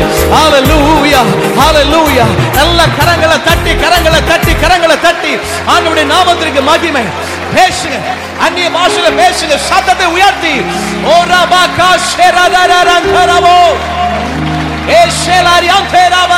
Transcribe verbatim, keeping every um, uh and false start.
ஹalleluya ஹalleluya. நல்ல கரங்களை தட்டி கரங்களை தட்டி கரங்களை தட்டி ஆண்டவருடைய நாமத்திற்கு மகிமை. பேசுங்க, அந்நிய பாஷையில பேசுங்க, சத்தத்தை உயர்த்தி. ஓரா பாகா ஷெராதாரா ரந்தரவோ ஏ ஷெலாரியாந்தேரா